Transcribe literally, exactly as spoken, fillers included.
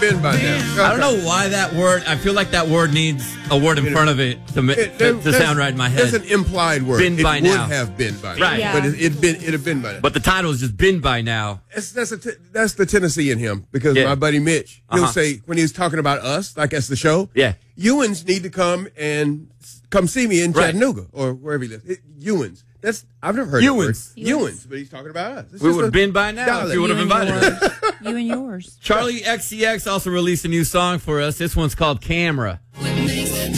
been by now. Okay. I don't know why that word. I feel like that word needs a word in front of it to, It, to, to sound right in my head. There's an implied word. Been it by would now. have been by now. Right. Yeah. But it, it been it have been by now. But the title is just "Been by Now." That's that's, a t- that's the Tennessee in him because Yeah. my buddy Mitch, he'll Uh-huh. say when he's talking about us, like as the show, Yeah. Ewans need to come and s- come see me in Right. Chattanooga or wherever he lives. It, Ewans. That's I've never heard Ewans. that word. Ewans, but he's talking about us. It's We just would have a been by now if dialect. you would have You and invited us. yours. You and yours. Charlie X C X also released a new song for us. This one's called Camera.